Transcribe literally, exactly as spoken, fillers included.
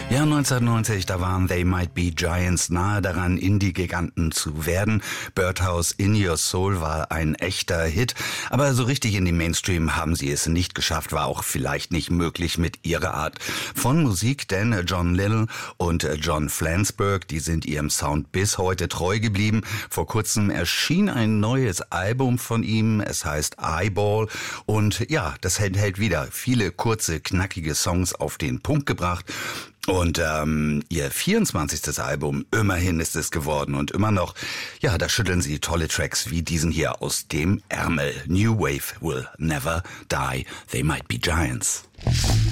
Ja, neunzehnhundertneunzig, da waren They Might Be Giants nahe daran, Indie-Giganten zu werden. Birdhouse In Your Soul war ein echter Hit, aber so richtig in den Mainstream haben sie es nicht geschafft, war auch vielleicht nicht möglich mit ihrer Art von Musik, denn John Liddell und John Flansburgh, die sind ihrem Sound bis heute treu geblieben. Vor kurzem erschien ein neues Album von ihm, es heißt Eyeball, und ja, das enthält wieder viele kurze, knackige Songs auf den Punkt gebracht. Und ähm, ihr vierundzwanzigstes Album, immerhin ist es geworden und immer noch, ja, da schütteln sie tolle Tracks wie diesen hier aus dem Ärmel. New Wave will never die, they might be giants.